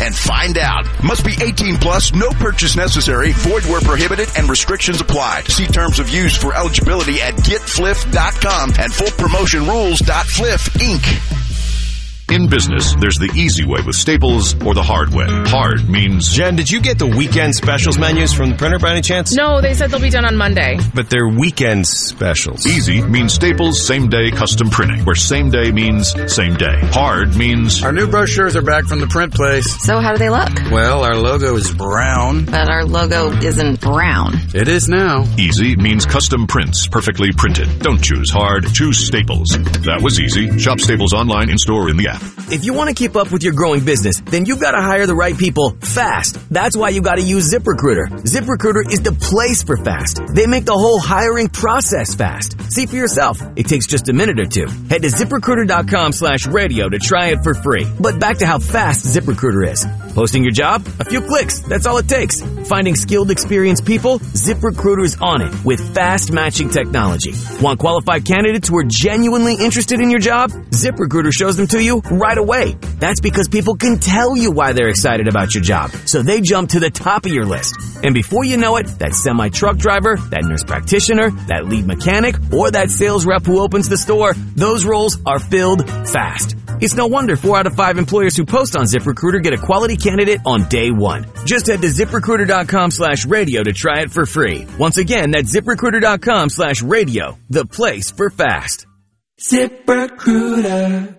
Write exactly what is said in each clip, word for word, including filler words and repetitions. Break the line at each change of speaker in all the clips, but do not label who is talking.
and find out. Must be eighteen plus, no purchase necessary, void where prohibited, and restrictions apply. See terms of use for eligibility at get fliff dot com and full promotion rules dot fliff inc.
In business, there's the easy way with Staples or the hard way. Hard means...
Jen, did you get the weekend specials menus from the printer by any chance?
No, they said they'll be done on Monday.
But they're weekend specials.
Easy means Staples same-day custom printing, where same day means same day. Hard means...
Our new brochures are back from the print place.
So how do they look?
Well, our logo is brown.
But our logo isn't brown.
It is now.
Easy means custom prints, perfectly printed. Don't choose hard, choose Staples. That was easy. Shop Staples online, in-store, in the app.
If you want to keep up with your growing business, then you've got to hire the right people fast. That's why you got to use ZipRecruiter. ZipRecruiter is the place for fast. They make the whole hiring process fast. See for yourself. It takes just a minute or two. Head to ZipRecruiter.com slash radio to try it for free. But back to how fast ZipRecruiter is. Posting your job? A few clicks. That's all it takes. Finding skilled, experienced people? ZipRecruiter's on it with fast matching technology. Want qualified candidates who are genuinely interested in your job? ZipRecruiter shows them to you right away. That's because people can tell you why they're excited about your job. So they jump to the top of your list. And before you know it, that semi-truck driver, that nurse practitioner, that lead mechanic, or that sales rep who opens the store, those roles are filled fast. It's no wonder four out of five employers who post on ZipRecruiter get a quality candidate on day one. Just head to ZipRecruiter.com slash radio to try it for free. Once again, that's ZipRecruiter.com slash radio, the place for fast.
ZipRecruiter.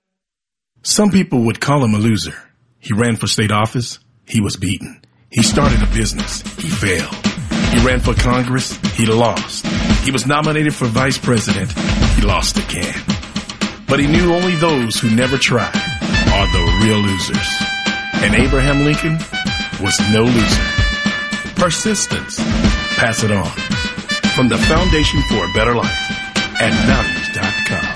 Some people would call him a loser. He ran for state office. He was beaten. He started a business. He failed. He ran for Congress. He lost. He was nominated for vice president. He lost again. But he knew only those who never tried are the real losers. And Abraham Lincoln was no loser. Persistence. Pass it on. From the Foundation for a Better Life at values dot com.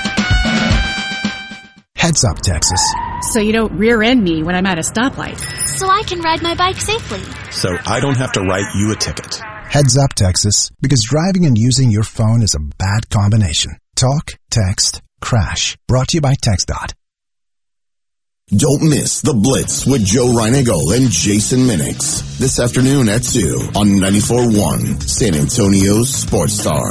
Heads up, Texas.
So you don't rear end me when I'm at a stoplight.
So I can ride my bike safely.
So I don't have to write you a ticket.
Heads up, Texas, because driving and using your phone is a bad combination. Talk, text, crash. Brought to you by TextDot.
Don't miss The Blitz with Joe Reinagle and Jason Minix this afternoon at two on ninety-four point one San Antonio's Sports Star.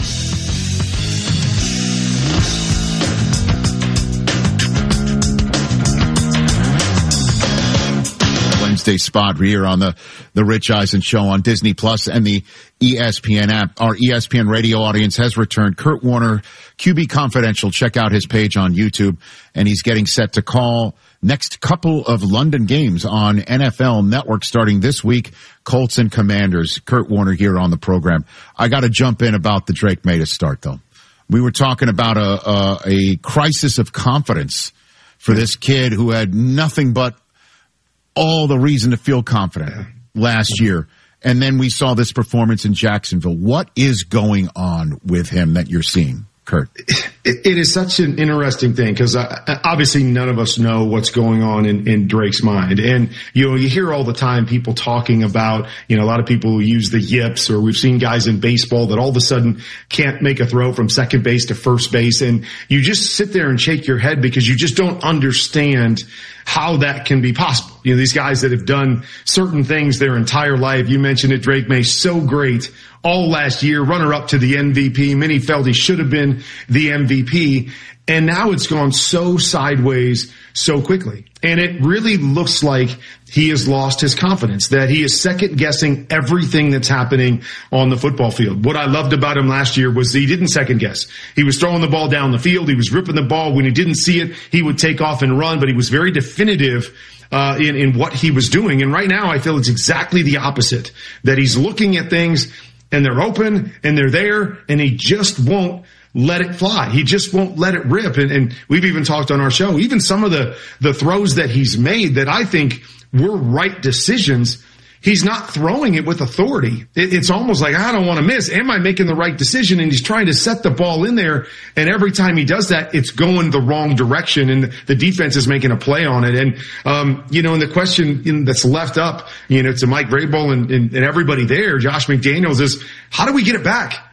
Wednesday spot here on the, the Rich Eisen Show on Disney Plus and the E S P N app. Our E S P N radio audience has returned. Kurt Warner, Q B Confidential. Check out his page on YouTube. And he's getting set to call next couple of London games on N F L Network starting this week. Colts and Commanders. Kurt Warner here on the program. I got to jump in about the Drake May to start, though. We were talking about a, a, a crisis of confidence for this kid who had nothing but all the reason to feel confident last year. And then we saw this performance in Jacksonville. What is going on with him that you're seeing, Kurt?
It, it is such an interesting thing because obviously none of us know what's going on in, in Drake's mind. And, you know, you hear all the time people talking about, you know, a lot of people who use the yips, or we've seen guys in baseball that all of a sudden can't make a throw from second base to first base. And you just sit there and shake your head because you just don't understand how that can be possible. You know, these guys that have done certain things their entire life. You mentioned it, Drake May, so great all last year, runner up to the M V P. Many felt he should have been the M V P. And now it's gone so sideways so quickly. And it really looks like he has lost his confidence, that he is second guessing everything that's happening on the football field. What I loved about him last year was he didn't second guess. He was throwing the ball down the field. He was ripping the ball. When he didn't see it, he would take off and run, but he was very definitive uh, in, in what he was doing. And right now I feel it's exactly the opposite, that he's looking at things and they're open and they're there and he just won't let it fly. He just won't let it rip. And, and we've even talked on our show, even some of the, the throws that he's made that I think were right decisions, he's not throwing it with authority. It, it's almost like, I don't want to miss. Am I making the right decision? And he's trying to set the ball in there. And every time he does that, it's going the wrong direction. And the defense is making a play on it. And, um, you know, and the question in, that's left up, you know, to Mike Vrabel and, and, and everybody there, Josh McDaniels, is how do we get it back?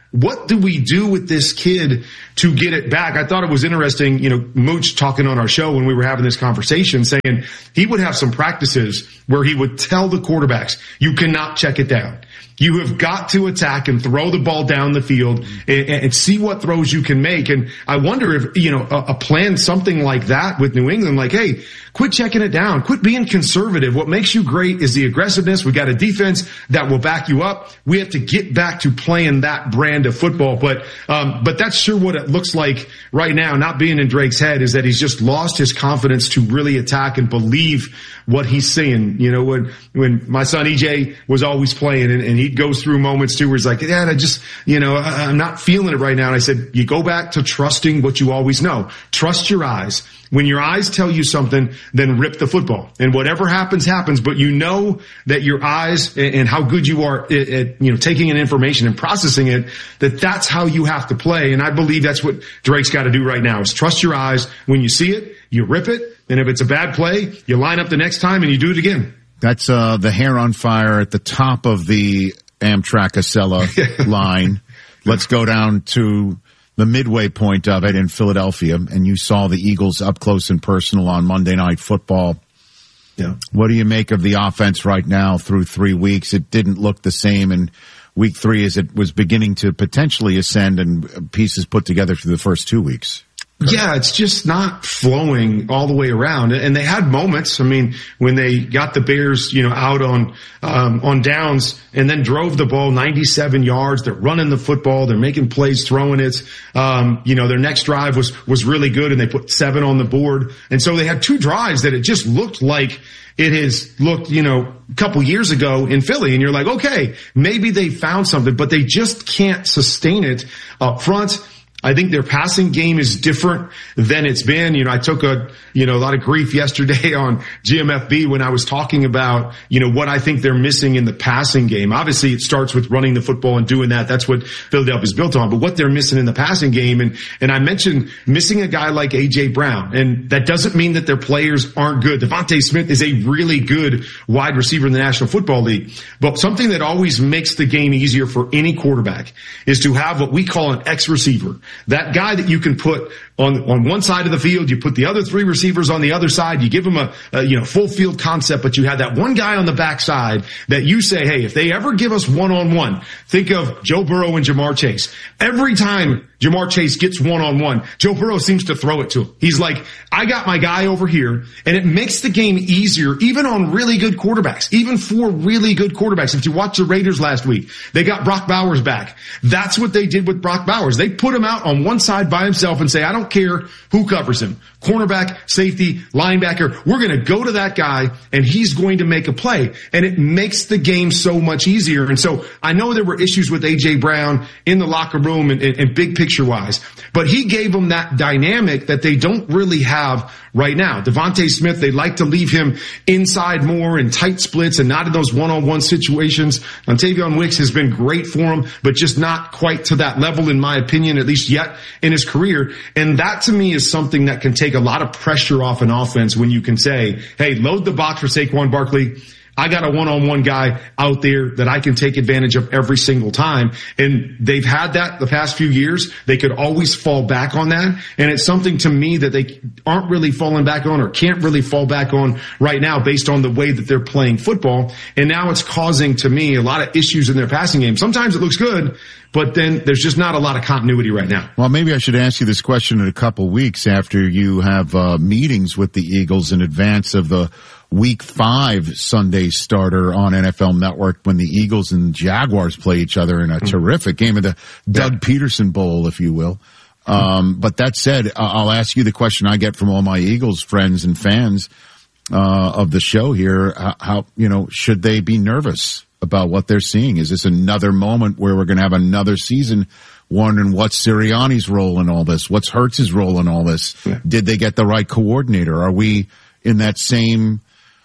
what do we do with this kid to get it back? I thought it was interesting, you know, Mooch talking on our show when we were having this conversation, saying he would have some practices where he would tell the quarterbacks, you cannot check it down. You have got to attack and throw the ball down the field and, and see what throws you can make. And I wonder if, you know, a, a plan, something like that with New England, like, hey, quit checking it down. Quit being conservative. What makes you great is the aggressiveness. We got a defense that will back you up. We have to get back to playing that brand of football. But, um, but that's sure what it looks like right now, not being in Drake's head, is that he's just lost his confidence to really attack and believe what he's saying. You know, when, when my son E J was always playing and, and he goes through moments too where he's like, Dad, I just, you know, I, I'm not feeling it right now. And I said, you go back to trusting what you always know. Trust your eyes. When your eyes tell you something, then rip the football. And whatever happens, happens. But you know that your eyes and, and how good you are at, at, you know, taking in information and processing it, that that's how you have to play. And I believe that's what Drake's got to do right now, is trust your eyes. When you see it, you rip it. And if it's a bad play, you line up the next time and you do it again.
That's uh the hair on fire at the top of the Amtrak Acela line. Let's go down to the midway point of it in Philadelphia, and you saw the Eagles up close and personal on Monday Night Football.
Yeah.
What do you make of the offense right now through three weeks? It didn't look the same in week three as it was beginning to potentially ascend, and pieces put together through the first two weeks.
Yeah, it's just not flowing all the way around. And they had moments. I mean, when they got the Bears, you know, out on, um, on downs and then drove the ball ninety-seven yards. They're running the football. They're making plays, throwing it. Um, you know, their next drive was, was really good, and they put seven on the board. And so they had two drives that it just looked like it has looked, you know, a couple years ago in Philly. And you're like, okay, maybe they found something, but they just can't sustain it up front. I think their passing game is different than it's been. You know, I took a, you know, a lot of grief yesterday on G M F B when I was talking about, you know, what I think they're missing in the passing game. Obviously, it starts with running the football and doing that. That's what Philadelphia's built on. But what they're missing in the passing game, and, and I mentioned missing a guy like A J Brown. And that doesn't mean that their players aren't good. Devontae Smith is a really good wide receiver in the National Football League. But something that always makes the game easier for any quarterback is to have what we call an X receiver. That guy that you can put on, on one side of the field, you put the other three receivers on the other side, you give them a, a, you know, full field concept, but you have that one guy on the backside that you say, hey, if they ever give us one on one, think of Joe Burrow and Jamar Chase. Every time Jamar Chase gets one on one, Joe Burrow seems to throw it to him. He's like, I got my guy over here, and it makes the game easier, even on really good quarterbacks, even for really good quarterbacks. If you watch the Raiders last week, they got Brock Bowers back. That's what they did with Brock Bowers. They put him out on one side by himself and say, I don't care who covers him. Cornerback, safety, linebacker. We're going to go to that guy, and he's going to make a play. And it makes the game so much easier. And so I know there were issues with A J Brown in the locker room and, and, and big picture wise, but he gave them that dynamic that they don't really have right now. Devontae Smith, they like to leave him inside more in tight splits and not in those one-on-one situations. Ontavion Wicks has been great for him, but just not quite to that level, in my opinion, at least yet in his career. And that to me is something that can take a lot of pressure off an offense when you can say, hey, load the box for Saquon Barkley. I got a one-on-one guy out there that I can take advantage of every single time. And they've had that the past few years. They could always fall back on that. And it's something to me that they aren't really falling back on, or can't really fall back on right now based on the way that they're playing football. And now it's causing, to me, a lot of issues in their passing game. Sometimes it looks good, but then there's just not a lot of continuity right now.
Well, maybe I should ask you this question in a couple weeks after you have uh, meetings with the Eagles in advance of the Week five Sunday starter on N F L Network, when the Eagles and Jaguars play each other in a mm-hmm. terrific game of the Doug yeah. Peterson Bowl, if you will. Um, but that said, I'll ask you the question I get from all my Eagles friends and fans uh, of the show here. How, how, you know, should they be nervous about what they're seeing? Is this another moment where we're going to have another season wondering what's Sirianni's role in all this? What's Hurts's role in all this? Yeah. Did they get the right coordinator? Are we in that same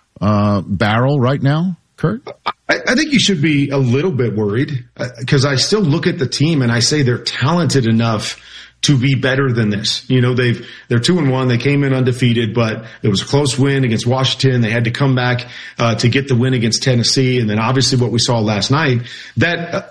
uh barrel right now, Kurt?
I, I think you should be a little bit worried, because uh, I still look at the team and I say they're talented enough to be better than this. You know, they've, they're two and one. They came in undefeated, but it was a close win against Washington. They had to come back, uh, to get the win against Tennessee. And then obviously what we saw last night, that, uh,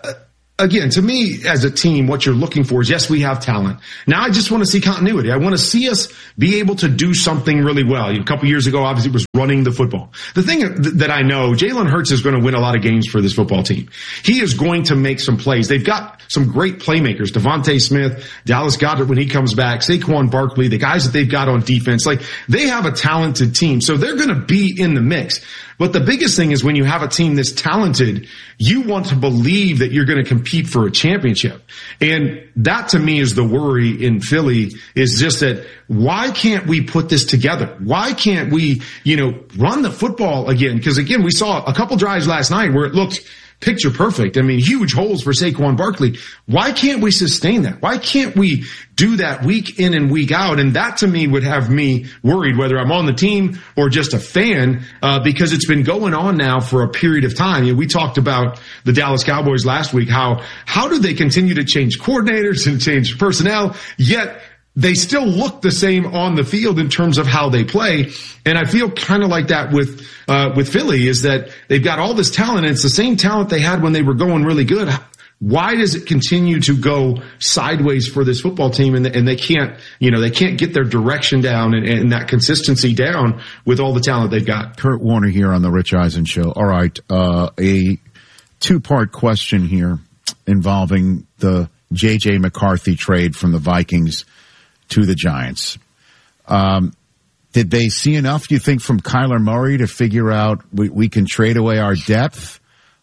again, to me, as a team, what you're looking for is, yes, we have talent. Now I just want to see continuity. I want to see us be able to do something really well. A couple years ago, obviously, it was running the football. The thing that I know, Jalen Hurts is going to win a lot of games for this football team. He is going to make some plays. They've got some great playmakers. Devontae Smith, Dallas Goedert when he comes back, Saquon Barkley, the guys that they've got on defense. Like, they have a talented team. So they're going to be in the mix. But the biggest thing is when you have a team this talented, you want to believe that you're going to compete for a championship. And that to me is the worry in Philly, is just that why can't we put this together? Why can't we, you know, run the football again? Because again, we saw a couple drives last night where it looked picture perfect. I mean, huge holes for Saquon Barkley. Why can't we sustain that? Why can't we do that week in and week out? And that to me would have me worried, whether I'm on the team or just a fan, uh, because it's been going on now for a period of time. You know, we talked about the Dallas Cowboys last week. How, how do they continue to change coordinators and change personnel, yet they still look the same on the field in terms of how they play? And I feel kind of like that with, uh, with Philly, is that they've got all this talent, and it's the same talent they had when they were going really good. Why does it continue to go sideways for this football team, and, and they can't, you know, they can't get their direction down and, and that consistency down with all the talent they've got?
Kurt Warner here on the Rich Eisen Show. All right, uh, a two-part question here involving the J J McCarthy trade from the Vikings to the Giants. Um, did they see enough, do you think, from Kyler Murray to figure out we, we can trade away our depth?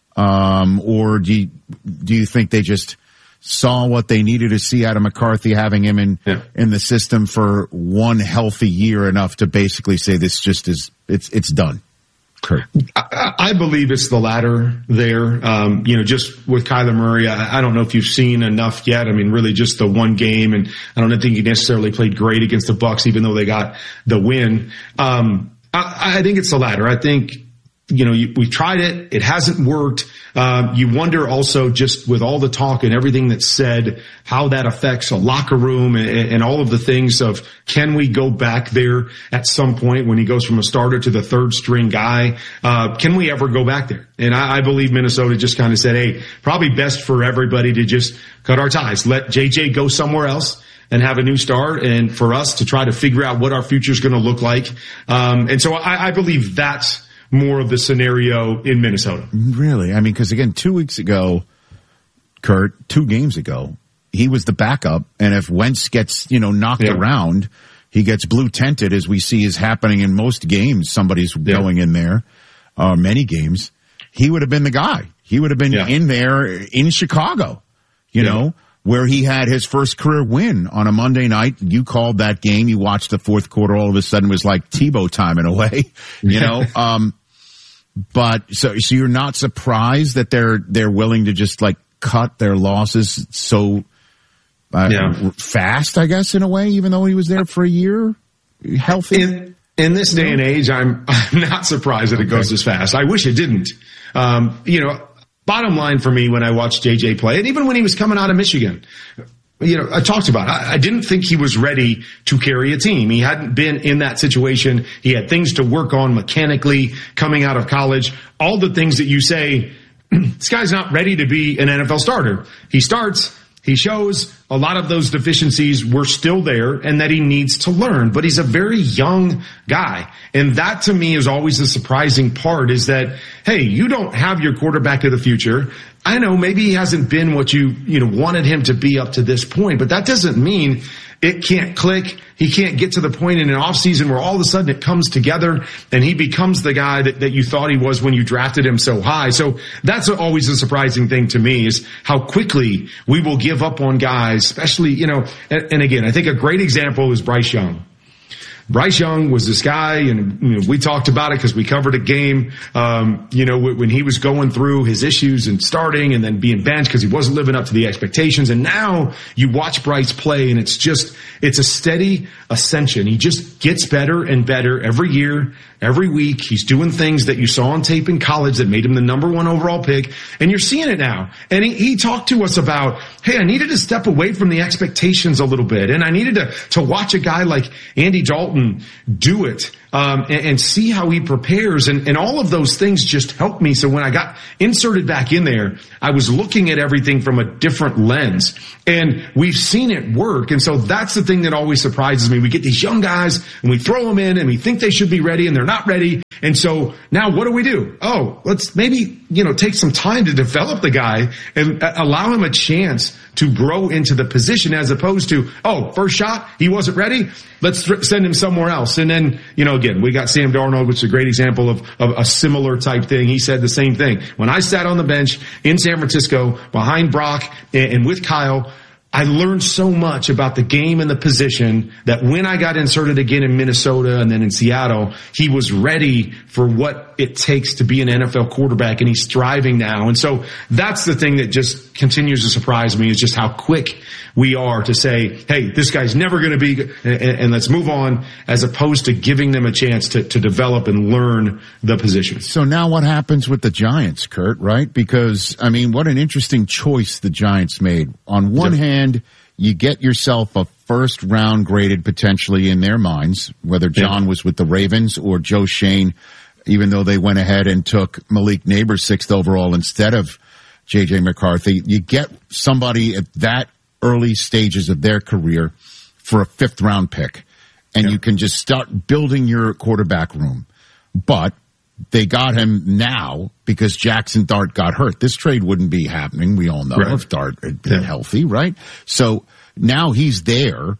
Um, or do you, do you think they just saw what they needed to see out of McCarthy, having him in, yeah. in the system for one healthy year, enough to basically say this just is, it's, it's done? Kurt.
I, I believe it's the latter there. Um, you know, just with Kyler Murray, I, I don't know if you've seen enough yet. I mean, really just the one game, and I don't think he necessarily played great against the Bucs, even though they got the win. Um, I, I think it's the latter. I think, you know, you, we've tried it. It hasn't worked. Uh, you wonder also, just with all the talk and everything that's said, how that affects a locker room and, and all of the things of, can we go back there at some point when he goes from a starter to the third string guy? Uh, can we ever go back there? And I, I believe Minnesota just kind of said, hey, probably best for everybody to just cut our ties. Let J J go somewhere else and have a new start, and for us to try to figure out what our future is going to look like. Um, and so I, I believe that's more of the scenario in Minnesota.
Really? I mean, because again, two weeks ago, Kurt, two games ago, he was the backup, and if Wentz gets, you know, knocked yeah. around, he gets blue tented, as we see is happening in most games. Somebody's yeah. going in there, uh, many games. He would have been the guy. He would have been yeah. in there in Chicago, you yeah. know, where he had his first career win on a Monday night. You called that game. You watched the fourth quarter. All of a sudden it was like Tebow time in a way, you know. um, but so, so you're not surprised that they're, they're willing to just like cut their losses so uh, yeah. fast, I guess, in a way, even though he was there for a year, healthy.
In, in this day and age, I'm, I'm not surprised that it okay. goes this fast. I wish it didn't. Um, you know, bottom line for me, when I watched J J play, and even when he was coming out of Michigan, you know, I talked about it. I, I didn't think he was ready to carry a team. He hadn't been in that situation. He had things to work on mechanically coming out of college. All the things that you say, this guy's not ready to be an N F L starter. He starts, he shows a lot of those deficiencies were still there and that he needs to learn, but he's a very young guy. And that to me is always the surprising part, is that, hey, you don't have your quarterback of the future. I know maybe he hasn't been what you, you know, wanted him to be up to this point, but that doesn't mean it can't click. He can't get to the point in an off season where all of a sudden it comes together and he becomes the guy that, that you thought he was when you drafted him so high. So that's always a surprising thing to me, is how quickly we will give up on guys, especially, you know, and, and again, I think a great example is Bryce Young. Bryce Young was this guy, and you know, we talked about it because we covered a game, um, you know, when he was going through his issues and starting and then being benched because he wasn't living up to the expectations. And now you watch Bryce play, and it's just, it's a steady ascension. He just gets better and better every year, every week. He's doing things that you saw on tape in college that made him the number one overall pick, and you're seeing it now. And he, he talked to us about, hey, I needed to step away from the expectations a little bit, and I needed to, to watch a guy like Andy Dalton Dalton do it, um, and, and see how he prepares. And, and all of those things just helped me. So when I got inserted back in there, I was looking at everything from a different lens, and we've seen it work. And so that's the thing that always surprises me. We get these young guys and we throw them in and we think they should be ready and they're not ready. And so now what do we do? Oh, let's maybe, you know, take some time to develop the guy and allow him a chance to grow into the position, as opposed to, oh, first shot, he wasn't ready. Let's th- send him somewhere else. And then, you know, again, we got Sam Darnold, which is a great example of, of a similar type thing. He said the same thing. When I sat on the bench in San Francisco behind Brock and, and with Kyle, I learned so much about the game and the position that when I got inserted again in Minnesota and then in Seattle, he was ready for what it takes to be an N F L quarterback, and he's thriving now. And so that's the thing that just continues to surprise me, is just how quick we are to say, hey, this guy's never going to be, and, and let's move on, as opposed to giving them a chance to, to develop and learn the position.
So now what happens with the Giants, Kurt, right? Because, I mean, what an interesting choice the Giants made. On one yeah. hand, you get yourself a first round graded potentially in their minds, whether John yeah. was with the Ravens or Joe Shane, even though they went ahead and took Malik Neighbors sixth overall instead of J J McCarthy. You get somebody at that early stages of their career for a fifth round pick, and yeah. you can just start building your quarterback room. But they got him now because Jackson Dart got hurt. This trade wouldn't be happening, we all know, right. if Dart had been yeah. healthy, right? So now he's there,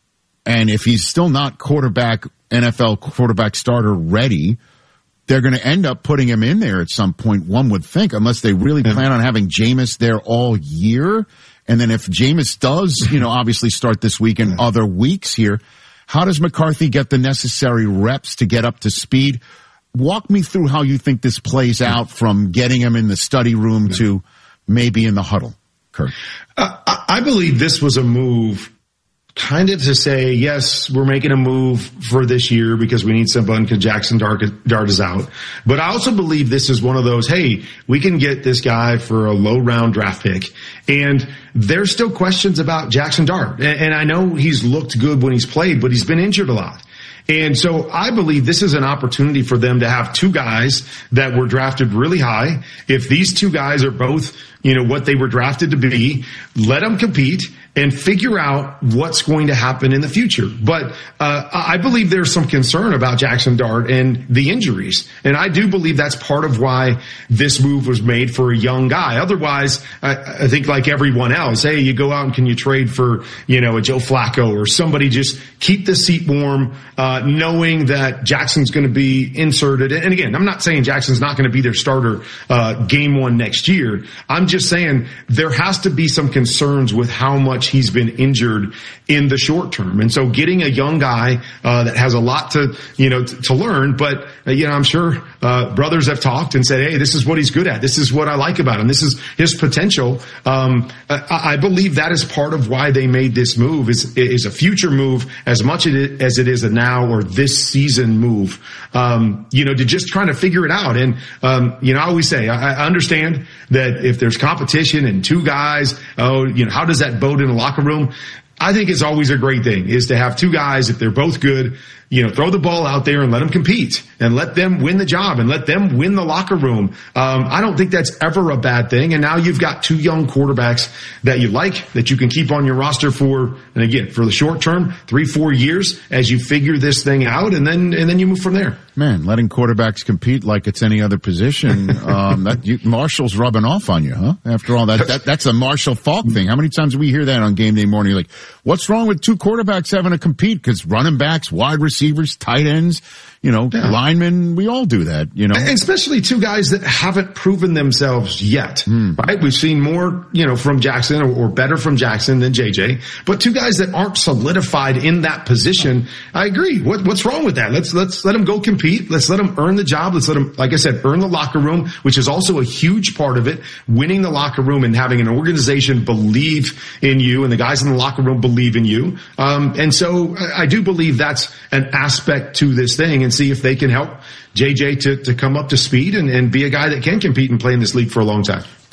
and if he's still not quarterback, N F L quarterback starter ready, they're going to end up putting him in there at some point, one would think, unless they really yeah. plan on having Jameis there all year. And then if Jameis does, you know, obviously start this week and yeah. other weeks here, how does McCarthy get the necessary reps to get up to speed? Walk me through how you think this plays out from getting him in the study room yeah. to maybe in the huddle, Kurt.
Uh, I believe this was a move kind of to say, yes, we're making a move for this year because we need someone because Jackson Dart, Dart is out. But I also believe this is one of those, hey, we can get this guy for a low round draft pick. And there's still questions about Jackson Dart. And, and I know he's looked good when he's played, but he's been injured a lot. And so I believe this is an opportunity for them to have two guys that were drafted really high. If these two guys are both, you know, what they were drafted to be, let them compete and figure out what's going to happen in the future. But uh I believe there's some concern about Jackson Dart and the injuries. And I do believe that's part of why this move was made for a young guy. Otherwise, I, I think like everyone else, hey, you go out and can you trade for, you know, a Joe Flacco or somebody, just keep the seat warm, uh knowing that Jackson's going to be inserted. And again, I'm not saying Jackson's not going to be their starter uh game one next year. I'm just saying there has to be some concerns with how much he's been injured in the short term. And so getting a young guy uh that has a lot to, you know, t- to learn, but uh, you know, I'm sure uh brothers have talked and said, hey, this is what he's good at. This is what I like about him. This is his potential. Um I, I believe that is part of why they made this move, is is a future move as much as it is a now or this season move. Um you know, to just trying to figure it out. And um you know, I always say I, I understand that if there's competition and two guys, oh, you know, how does that bode in a locker room? I think it's always a great thing is to have two guys, if they're both good, you know, throw the ball out there and let them compete and let them win the job and let them win the locker room. Um, I don't think that's ever a bad thing. And now you've got two young quarterbacks that you like, that you can keep on your roster for, and again, for the short term, three, four years as you figure this thing out, and then, and then you move from there.
Man, letting quarterbacks compete like it's any other position, um, that you, Marshall's rubbing off on you, huh? After all that, that, that's a Marshall Faulk thing. How many times do we hear that on game day morning? You're like, what's wrong with two quarterbacks having to compete? Because running backs, wide receivers, tight ends, you know, yeah. linemen, we all do that, you know.
And especially two guys that haven't proven themselves yet, mm. right? We've seen more, you know, from Jackson or, or better from Jackson than J J, but two guys that aren't solidified in that position. I agree. What, what's wrong with that? Let's, let's let them go compete. Let's let them earn the job. Let's let them, like I said, earn the locker room, which is also a huge part of it. Winning the locker room and having an organization believe in you, and the guys in the locker room believe in you. Um, and so I, I do believe that's an aspect to this thing, and see if they can help J J to, to come up to speed and, and be a guy that can compete and play in this league for a long time.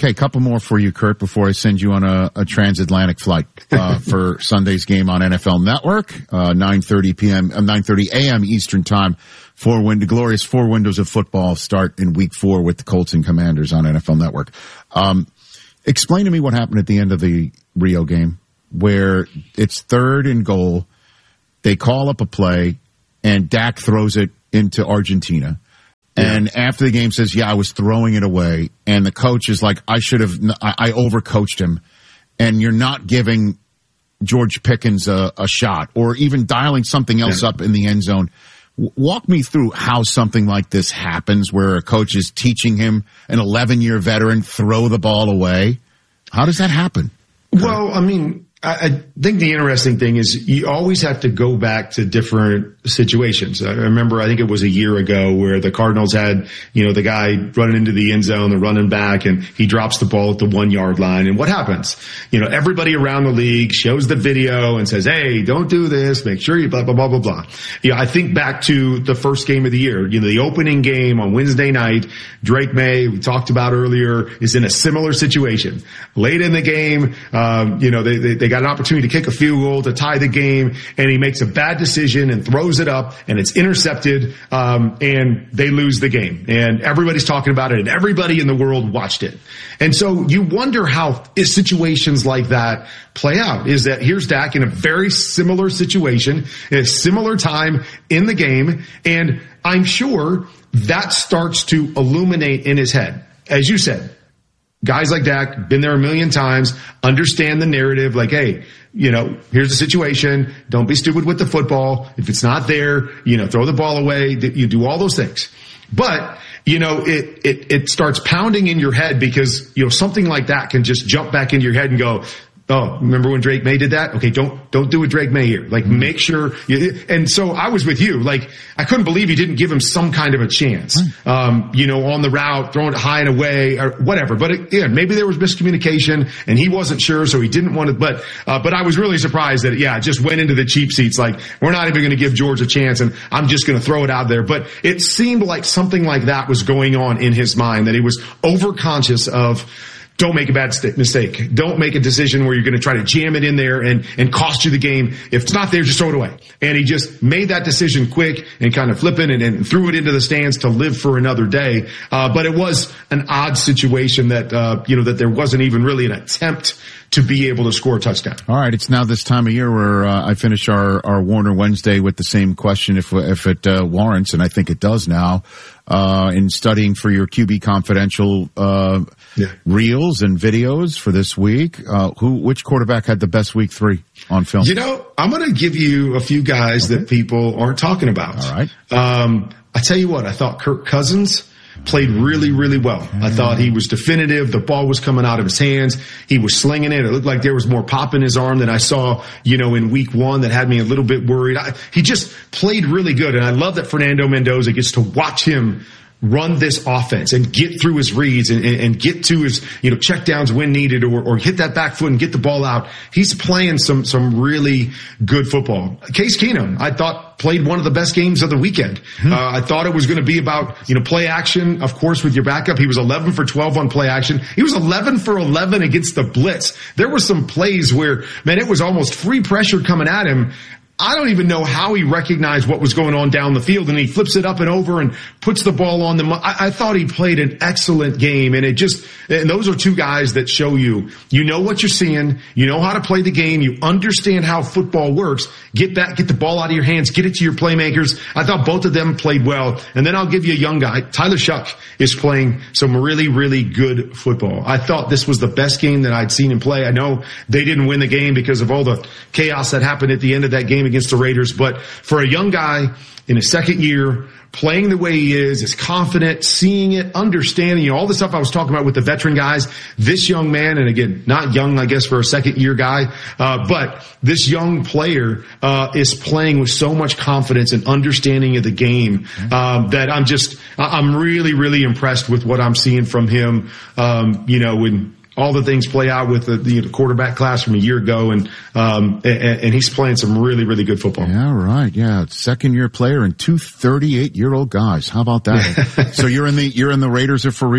Okay, a couple more for you, Kurt, before I send you on a, a transatlantic flight uh, for Sunday's game on N F L Network, uh, nine thirty p.m., uh, nine thirty a.m. Eastern Time. Four window, glorious four windows of football start in Week Four with the Colts and Commanders on N F L Network. Um, explain to me what happened at the end of the Rio game, where it's third and goal. They call up a play, and Dak throws it into Argentina. And yeah. after the game says, yeah, I was throwing it away. And the coach is like, I should have, I, I overcoached him. And you're not giving George Pickens a, a shot or even dialing something else yeah. up in the end zone. W- walk me through how something like this happens where a coach is teaching him, an eleven-year veteran, throw the ball away. How does that happen?
Well, I mean, I think the interesting thing is you always have to go back to different situations. I remember, I think it was a year ago where the Cardinals had, you know, the guy running into the end zone, the running back, and he drops the ball at the one yard line. And what happens? You know, everybody around the league shows the video and says, hey, don't do this. Make sure you blah, blah, blah, blah, blah. You know, I think back to the first game of the year, you know, the opening game on Wednesday night, Drake May, we talked about earlier, is in a similar situation. Late in the game, um, you know, they, they, they got an opportunity to kick a field goal to tie the game, and he makes a bad decision and throws it up, and it's intercepted, um, and they lose the game. And everybody's talking about it, and everybody in the world watched it. And so you wonder how situations like that play out. Is that here's Dak in a very similar situation, in a similar time in the game, and I'm sure that starts to illuminate in his head. As you said, guys like Dak, been there a million times, understand the narrative, like, hey, you know, here's the situation. Don't be stupid with the football. If it's not there, you know, throw the ball away. You do all those things. But, you know, it, it, it starts pounding in your head because, you know, something like that can just jump back into your head and go, oh, remember when Drake May did that? Okay, don't, don't do a Drake May here. Like, make sure you, and so I was with you. Like, I couldn't believe he didn't give him some kind of a chance. Um, you know, on the route, throwing it high and away or whatever. But it, yeah, maybe there was miscommunication and he wasn't sure, so he didn't want to, but, uh, but I was really surprised that, yeah, it just went into the cheap seats. Like, we're not even going to give George a chance and I'm just going to throw it out there. But it seemed like something like that was going on in his mind, that he was overconscious of, don't make a bad st- mistake. Don't make a decision where you're going to try to jam it in there and, and cost you the game. If it's not there, just throw it away. And he just made that decision quick and kind of flipping and, and threw it into the stands to live for another day. Uh, but it was an odd situation that, uh, you know, that there wasn't even really an attempt to be able to score a touchdown.
All right. It's now this time of year where uh, I finish our, our Warner Wednesday with the same question if, if it uh, warrants, and I think it does now, uh, in studying for your Q B Confidential, uh, yeah. reels and videos for this week. Uh, who, which quarterback had the best week three on film?
You know, I'm going to give you a few guys okay. that people aren't talking about.
All right.
Um, I tell you what, I thought Kirk Cousins played really, really well. I thought he was definitive. The ball was coming out of his hands. He was slinging it. It looked like there was more pop in his arm than I saw, you know, in week one that had me a little bit worried. I, he just played really good. And I love that Fernando Mendoza gets to watch him run this offense and get through his reads and, and, and get to his, you know, check downs when needed or, or hit that back foot and get the ball out. He's playing some, some really good football. Case Keenum, I thought played one of the best games of the weekend. Hmm. Uh, I thought it was going to be about, you know, play action, of course, with your backup. He was eleven for twelve on play action. He was eleven for eleven against the blitz. There were some plays where, man, it was almost free pressure coming at him. I don't even know how he recognized what was going on down the field, and he flips it up and over and puts the ball on the. I, I thought he played an excellent game, and it just. And those are two guys that show you, you know what you're seeing, you know how to play the game, you understand how football works. Get that, get the ball out of your hands, get it to your playmakers. I thought both of them played well, and then I'll give you a young guy. Tyler Shuck is playing some really, really good football. I thought this was the best game that I'd seen him play. I know they didn't win the game because of all the chaos that happened at the end of that game against the Raiders, but for a young guy in his second year, playing the way he is, is confident, seeing it, understanding, you know, all the stuff I was talking about with the veteran guys, this young man, and again, not young, I guess, for a second year guy, uh, but this young player, uh, is playing with so much confidence and understanding of the game, um, that I'm just, I'm really, really impressed with what I'm seeing from him, um, you know, when, all the things play out with the, the quarterback class from a year ago, and um, and, and he's playing some really, really good football.
Yeah, right. Yeah, second year player and two thirty-eight year old guys. How about that? So you're in the you're in the Raiders are for real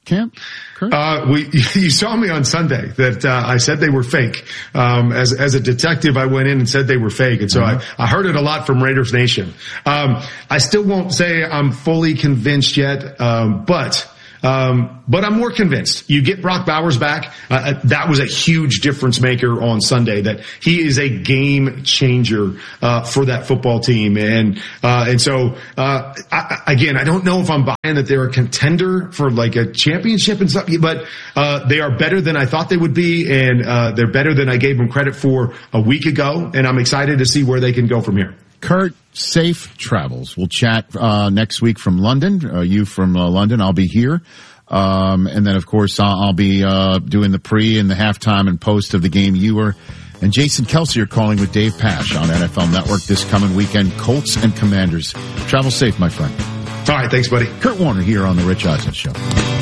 camp?
Uh, we, you saw me on Sunday that, uh, I said they were fake. Um, as, as a detective, I went in and said they were fake. And so mm-hmm. I, I heard it a lot from Raiders Nation. Um, I still won't say I'm fully convinced yet, um, but, Um, but I'm more convinced. You get Brock Bowers back. Uh, that was a huge difference maker on Sunday. That he is a game changer uh, for that football team. And uh, and so uh, I, again, I don't know if I'm buying that they're a contender for like a championship and stuff, but uh, they are better than I thought they would be, and uh, they're better than I gave them credit for a week ago. And I'm excited to see where they can go from here.
Kurt, safe travels. We'll chat uh next week from London. Uh, you from uh, London. I'll be here. Um and then, of course, I'll, I'll be uh doing the pre and the halftime and post of the game. You are and Jason Kelsey are calling with Dave Pasch on N F L Network this coming weekend. Colts and Commanders. Travel safe, my friend.
All right. Thanks, buddy.
Kurt Warner here on the Rich Eisen Show.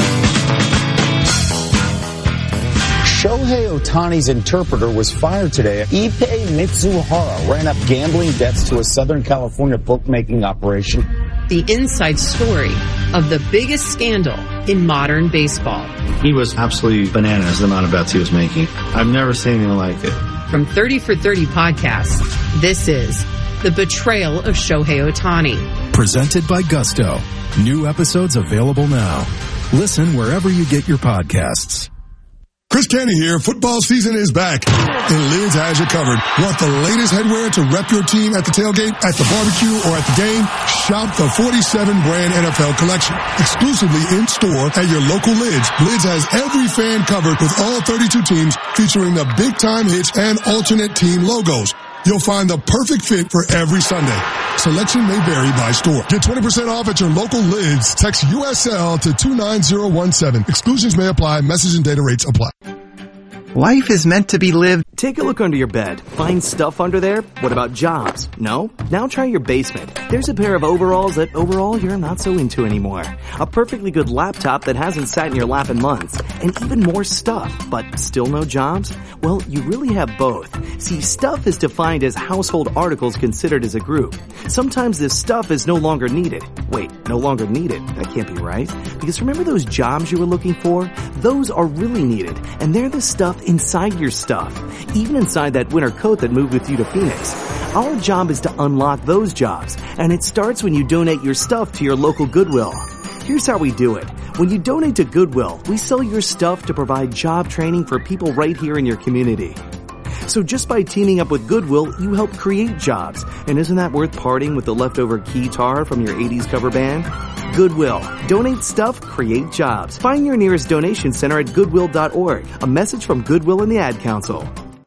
Shohei Ohtani's interpreter was fired today. Ippei Mitsuhara ran up gambling debts to a Southern California bookmaking operation.
The inside story of the biggest scandal in modern baseball.
He was absolutely bananas the amount of bets he was making. I've never seen anything like it.
From thirty for thirty podcasts, this is The Betrayal of Shohei Ohtani.
Presented by Gusto. New episodes available now. Listen wherever you get your podcasts.
Chris Canty here. Football season is back, and Lids has you covered. Want the latest headwear to rep your team at the tailgate, at the barbecue, or at the game? Shop the forty-seven brand N F L collection. Exclusively in-store at your local Lids. Lids has every fan covered with all thirty-two teams, featuring the big-time hits and alternate team logos. You'll find the perfect fit for every Sunday. Selection may vary by store. Get twenty percent off at your local Lids. Text U S L to two nine zero one seven. Exclusions may apply. Message and data rates apply.
Life is meant to be lived.
Take a look under your bed. Find stuff under there? What about jobs? No? Now try your basement. There's a pair of overalls that overall you're not so into anymore. A perfectly good laptop that hasn't sat in your lap in months. And even more stuff, but still no jobs? Well, you really have both. See, stuff is defined as household articles considered as a group. Sometimes this stuff is no longer needed. Wait, no longer needed? That can't be right. Because remember those jobs you were looking for? Those are really needed. And they're the stuff inside your stuff. Even inside that winter coat that moved with you to Phoenix. Our job is to unlock those jobs. And it starts when you donate your stuff to your local Goodwill. Here's how we do it. When you donate to Goodwill, we sell your stuff to provide job training for people right here in your community. So just by teaming up with Goodwill, you help create jobs. And isn't that worth parting with the leftover keytar from your eighties cover band? Goodwill. Donate stuff, create jobs. Find your nearest donation center at goodwill dot org. A message from Goodwill and the Ad Council.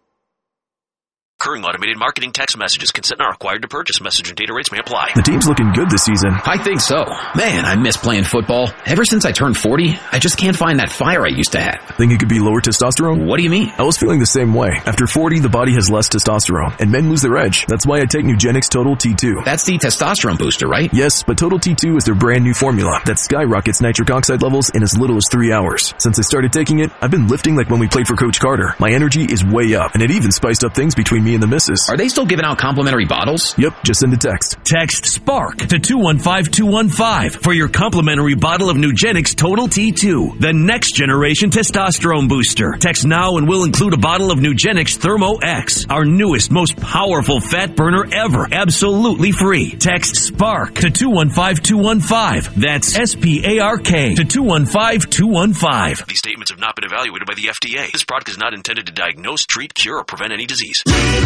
Recurring automated marketing text messages. Consent are required to purchase. Message and data rates may apply.
The team's looking good this season.
I think so. Man, I miss playing football. Ever since I turned forty, I just can't find that fire I used to have.
Think it could be lower testosterone?
What do you mean?
I was feeling the same way. After forty, the body has less testosterone, and men lose their edge. That's why I take Nugenix Total T two.
That's the testosterone booster, right?
Yes, but Total T two is their brand new formula that skyrockets nitric oxide levels in as little as three hours. Since I started taking it, I've been lifting like when we played for Coach Carter. My energy is way up, and it even spiced up things between me and the missus.
Are they still giving out complimentary bottles?
Yep, just send a text.
Text SPARK to two one five two one five for your complimentary bottle of Nugenix Total T two, the next generation testosterone booster. Text now and we'll include a bottle of Nugenix Thermo X, our newest, most powerful fat burner ever, absolutely free. Text SPARK to two one five two one five. That's S P A R K to two one five two one five.
These statements have not been evaluated by the F D A. This product is not intended to diagnose, treat, cure, or prevent any disease.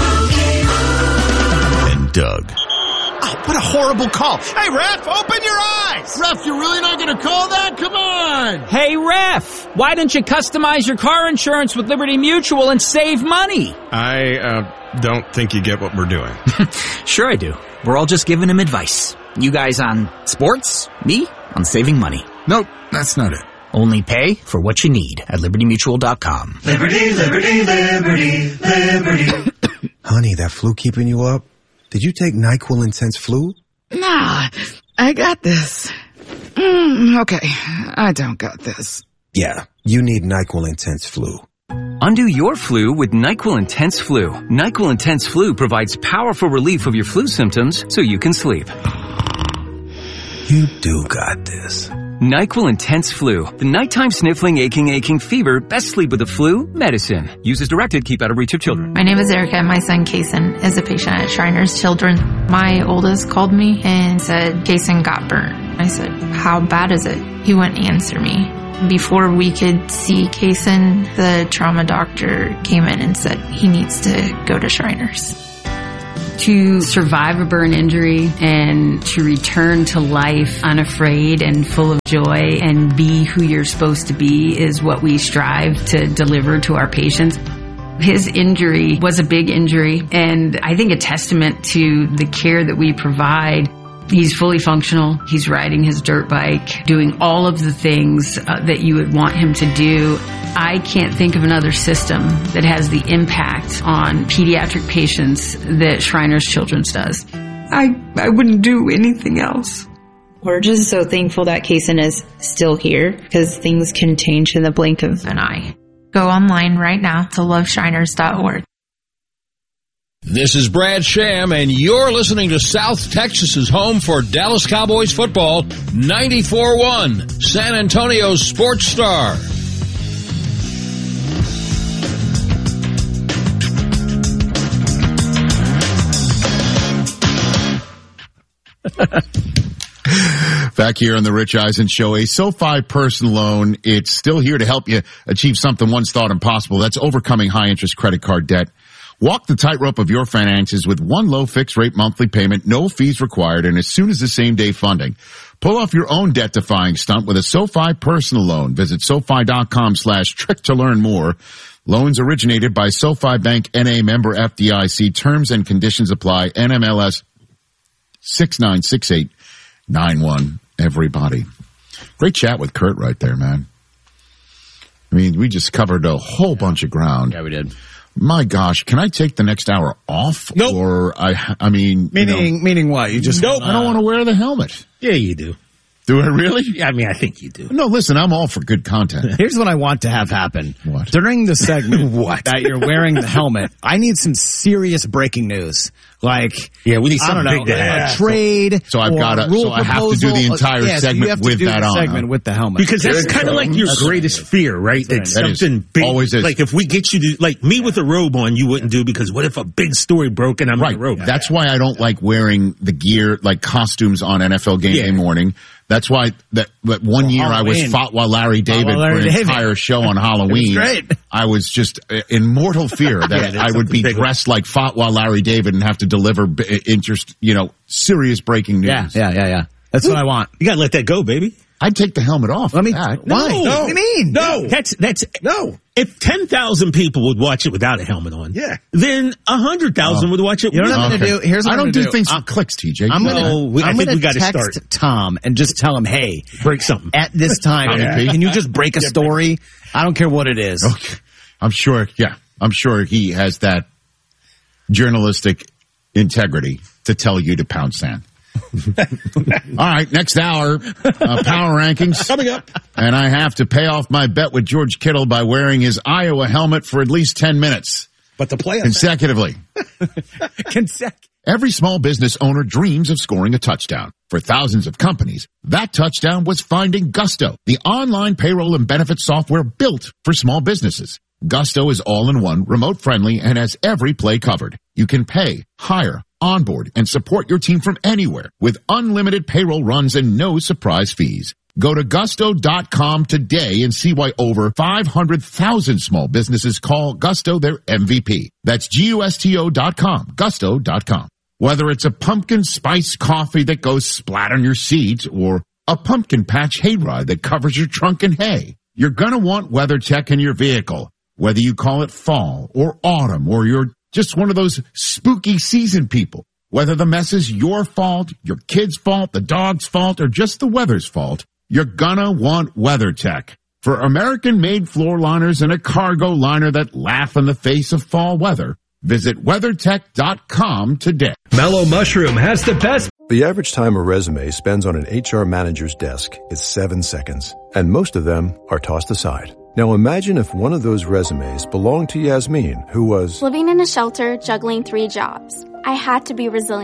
And Doug.
Oh, what a horrible call. Hey, ref, open your eyes.
Ref, you're really not going to call that? Come on.
Hey, ref, why don't you customize your car insurance with Liberty Mutual and save money?
I uh, don't think you get what we're doing.
Sure I do. We're all just giving him advice. You guys on sports, me on saving money.
Nope, that's not it.
Only pay for what you need at liberty mutual dot com.
Liberty, liberty, liberty, liberty.
Honey, that flu keeping you up? Did you take NyQuil Intense Flu?
Nah, I got this. Mm, okay, I don't got this.
Yeah, you need NyQuil Intense Flu.
Undo your flu with NyQuil Intense Flu. NyQuil Intense Flu provides powerful relief of your flu symptoms so you can sleep.
You do got this.
NyQuil Intense Flu. The nighttime sniffling, aching, aching fever. Best sleep with the flu medicine. Use as directed. Keep out of reach of children.
My name is Erica. My son, Kason, is a patient at Shriners Children. My oldest called me and said, Kason got burnt. I said, how bad is it? He wouldn't answer me. Before we could see Kason, the trauma doctor came in and said he needs to go to Shriners.
To survive a burn injury and to return to life unafraid and full of joy and be who you're supposed to be is what we strive to deliver to our patients. His injury was a big injury, and I think a testament to the care that we provide. He's fully functional. He's riding his dirt bike, doing all of the things uh, that you would want him to do. I can't think of another system that has the impact on pediatric patients that Shriners Children's does. I, I wouldn't do anything else.
We're just so thankful that Kason is still here because things can change in the blink of an eye.
Go online right now to love shriners dot org.
This is Brad Sham, and you're listening to South Texas's home for Dallas Cowboys football, ninety-four one, San Antonio's sports star.
Back here on the Rich Eisen Show, a SoFi personal loan. It's still here to help you achieve something once thought impossible. That's overcoming high-interest credit card debt. Walk the tightrope of your finances with one low fixed-rate monthly payment, no fees required, and as soon as the same-day funding. Pull off your own debt-defying stunt with a SoFi personal loan. Visit SoFi.com slash trick to learn more. Loans originated by SoFi Bank N A member F D I C. Terms and conditions apply. N M L S six nine six eight nine one. Everybody. Great chat with Kurt right there, man. I mean, we just covered a whole yeah. bunch of ground.
Yeah, we did.
My gosh, can I take the next hour off?
Nope.
Or I, I mean,
meaning,
you know,
meaning what? You just
nope. I don't want to wear the helmet.
Yeah, you do.
Do I really?
Yeah, I mean, I think you do.
No, listen, I'm all for good content.
Here's what I want to have happen.
What?
During the segment
what?
that you're wearing the helmet, I need some serious breaking news. Like,
yeah, we need
I don't
something
know,
big to
a
have.
trade.
So I've got to. So I have to do the entire
yeah,
segment
so you have to
with
do
that
the
on.
Segment huh? with the helmet
because that's kind of like your that's greatest right. fear, right? That, that something big.
Always is.
Like if we get you to like me with a robe on, you wouldn't do because what if a big story broke and I'm
right.
in a robe?
Yeah. That's why I don't like wearing the gear like costumes on N F L game yeah. day morning. That's why that, that one well, year Halloween. I was fought while Larry David while Larry for an David. entire show on Halloween.
Great.
I was just in mortal fear that yeah, I would be dressed like fought while Larry David and have to deliver interest, you know, serious breaking news.
Yeah, yeah, yeah, yeah. That's Ooh. what I want.
You gotta let that go, baby.
I'd take the helmet off.
Let me.
That.
Why?
No.
What do you mean?
No. That's that's
no.
If ten thousand people would watch it without a helmet on,
yeah,
then a hundred thousand oh. would watch it.
You know what I'm
okay.
going to do? Here's what
I don't
I'm
do
do
things
I'm,
for clicks, T J.
I'm going
no,
to.
I think we got to
text
start
Tom and just tell him, hey,
break something
at this time. yeah. Can you just break a story? I don't care what it is.
Okay. I'm sure. Yeah, I'm sure he has that journalistic integrity to tell you to pound sand. All right, next hour, uh, power rankings.
Coming up.
And I have to pay off my bet with George Kittle by wearing his Iowa helmet for at least ten minutes.
But the play
consecutively.
Consec-
Every small business owner dreams of scoring a touchdown. For thousands of companies, that touchdown was finding Gusto, the online payroll and benefits software built for small businesses. Gusto is all-in-one, remote-friendly, and has every play covered. You can pay, hire, onboard, and support your team from anywhere with unlimited payroll runs and no surprise fees. Go to gusto dot com today and see why over five hundred thousand small businesses call Gusto their M V P. That's G U S T O dot com, gusto dot com. Whether it's a pumpkin spice coffee that goes splat on your seat or a pumpkin patch hayride that covers your trunk in hay, you're gonna want WeatherTech in your vehicle. Whether you call it fall or autumn or you're just one of those spooky season people, whether the mess is your fault, your kid's fault, the dog's fault, or just the weather's fault, you're gonna want WeatherTech. For American-made floor liners and a cargo liner that laugh in the face of fall weather, visit WeatherTech dot com today.
Mellow Mushroom has the best.
The average time a resume spends on an H R manager's desk is seven seconds, and most of them are tossed aside. Now imagine if one of those resumes belonged to Yasmin, who was
living in a shelter, juggling three jobs. I had to be resilient.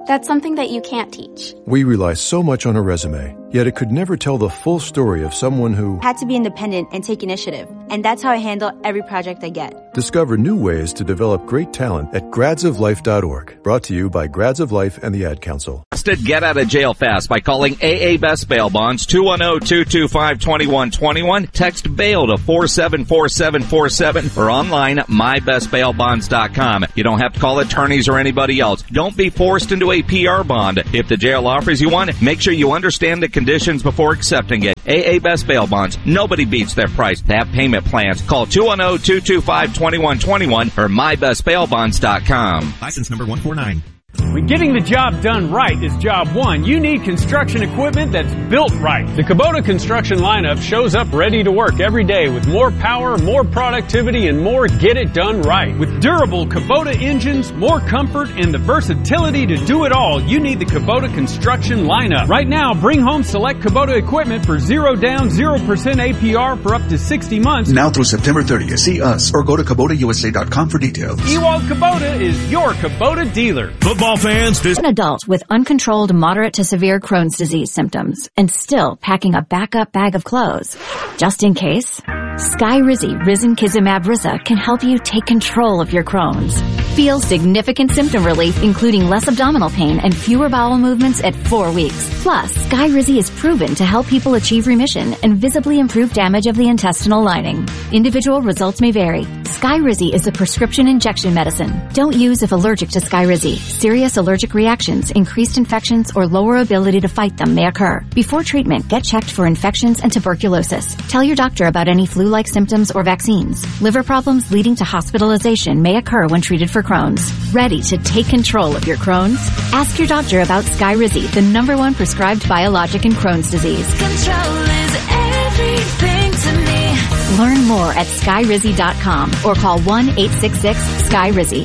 That's something that you can't teach.
We rely so much on a resume, yet it could never tell the full story of someone who
had to be independent and take initiative. And that's how I handle every project I get.
Discover new ways to develop great talent at grads of life dot org. Brought to you by Grads of Life and the Ad Council.
Get out of jail fast by calling A A Best Bail Bonds, two one zero, two two five, two one two one. Text bail to four seven four seven four seven or online at my best bail bonds dot com. You don't have to call attorneys or anybody else. Don't be forced into a P R bond. If the jail offers you one, make sure you understand the conditions before accepting it. A A Best Bail Bonds. Nobody beats their price. They have payment plans. Call two one zero, two two five, two one two one or my best bail bonds dot com.
License number one four nine.
When getting the job done right is job one, you need construction equipment that's built right. The Kubota construction lineup shows up ready to work every day with more power, more productivity, and more get it done right. With durable Kubota engines, more comfort, and the versatility to do it all, you need the Kubota construction lineup. Right now, bring home select Kubota equipment for zero down, zero percent A P R for up to sixty months.
Now through September thirtieth, see us or go to Kubota U S A dot com for details.
Ewald Kubota is your Kubota dealer.
Football fans, this
an adult with uncontrolled moderate to severe Crohn's disease symptoms and still packing a backup bag of clothes just in case. Skyrizi Risankizumab Risa can help you take control of your Crohn's. Feel significant symptom relief, including less abdominal pain and fewer bowel movements at four weeks. Plus, Skyrizi is proven to help people achieve remission and visibly improve damage of the intestinal lining. Individual results may vary. Skyrizi is a prescription injection medicine. Don't use if allergic to Skyrizi. Serious allergic reactions, increased infections, or lower ability to fight them may occur. Before treatment, get checked for infections and tuberculosis. Tell your doctor about any flu-like symptoms or vaccines. Liver problems leading to hospitalization may occur when treated for Crohn's. Ready to take control of your Crohn's? Ask your doctor about Skyrizi, the number one prescribed biologic in Crohn's disease.
Control is everything to me.
Learn more at skyrizi dot com or call one eight six six skyrizi.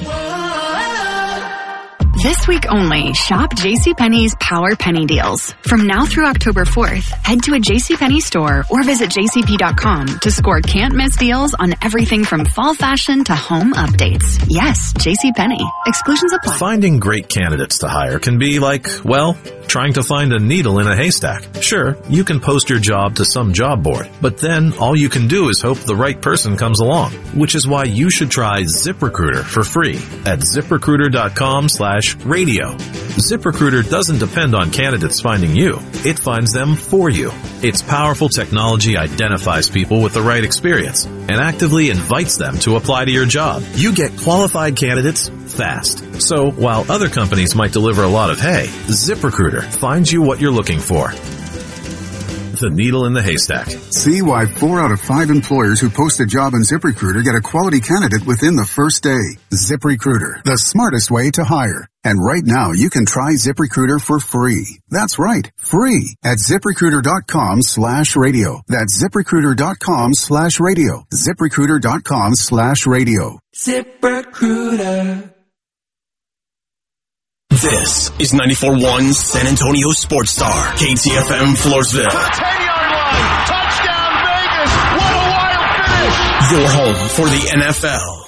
This week only, shop JCPenney's Power Penny Deals. From now through October fourth, head to a JCPenney store or visit j c p dot com to score can't-miss deals on everything from fall fashion to home updates. Yes, JCPenney. Exclusions apply.
Finding great candidates to hire can be like, well, trying to find a needle in a haystack. Sure, you can post your job to some job board, but then all you can do is hope the right person comes along, which is why you should try ZipRecruiter for free at ziprecruiter dot com slash radio. ZipRecruiter doesn't depend on candidates finding you. It finds them for you. Its powerful technology identifies people with the right experience and actively invites them to apply to your job. You get qualified candidates fast. So while other companies might deliver a lot of hay, ZipRecruiter finds you what you're looking for. The needle in the haystack.
See why four out of five employers who post a job on ZipRecruiter get a quality candidate within the first day. ZipRecruiter, the smartest way to hire. And right now, you can try ZipRecruiter for free. That's right, free at ziprecruiter dot com slash radio. That's ziprecruiter dot com slash radio. ziprecruiter dot com slash radio.
ZipRecruiter. This is ninety-four point one San Antonio Sports Star, K T F M Floresville.
ten-yard line, touchdown Vegas, what a wild finish!
Your home for the N F L.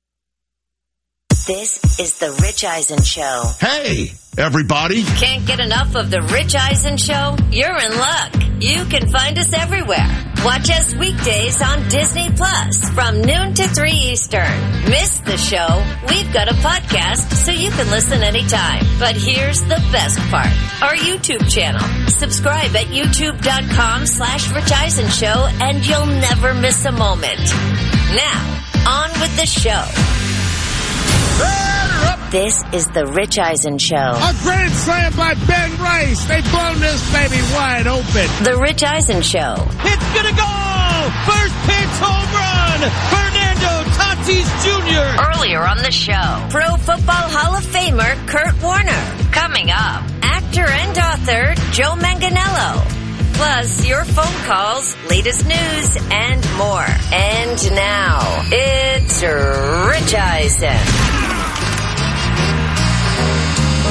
This is the Rich Eisen Show.
Hey, everybody.
Can't get enough of the Rich Eisen Show? You're in luck. You can find us everywhere. Watch us weekdays on Disney Plus from noon to three Eastern. Miss the show? We've got a podcast so you can listen anytime. But here's the best part. Our YouTube channel. Subscribe at youtube dot com slash Rich Eisen Show and you'll never miss a moment. Now, on with the show. This is the Rich Eisen Show.
A grand slam by Ben Rice. They've blown this baby wide open.
The Rich Eisen Show.
It's gonna go! First pitch home run! Fernando Tatis Junior
Earlier on the show, Pro Football Hall of Famer Kurt Warner. Coming up, actor and author Joe Manganiello. Plus, your phone calls, latest news, and more. And now, it's Rich Eisen.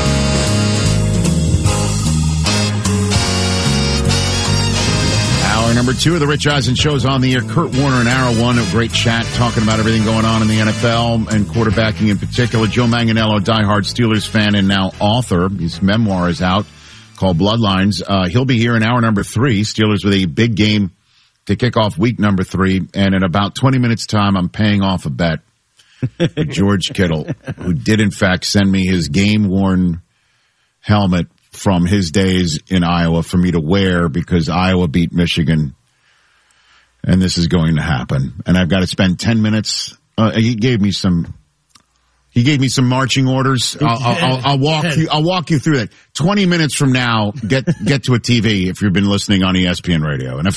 Hour Hour number two of the Rich Eisen Show is on the air. Kurt Warner and Hour one, a great chat talking about everything going on in the N F L and quarterbacking in particular. Joe Manganiello, diehard Steelers fan and now author. His memoir is out called Bloodlines. Uh, he'll be here in hour number three. Steelers with a big game to kick off week number three. And in about twenty minutes time, I'm paying off a bet. George Kittle, who did in fact send me his game-worn helmet from his days in Iowa for me to wear because Iowa beat Michigan. And this is going to happen. And I've got to spend ten minutes. Uh, he gave me some, he gave me some marching orders. I'll, I'll, I'll, I'll walk you, I'll walk you through that. twenty minutes from now, get, get to a T V if you've been listening on E S P N radio. And if